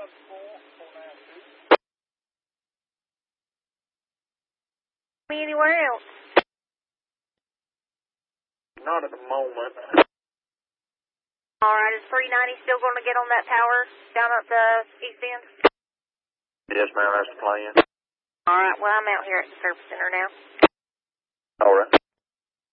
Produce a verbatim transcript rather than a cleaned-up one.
Anywhere else? Not at the moment. Alright, is three ninety still going to get on that tower down at the east end? Yes, ma'am, that's the plan. Alright, well, I'm out here at the service center now. Alright.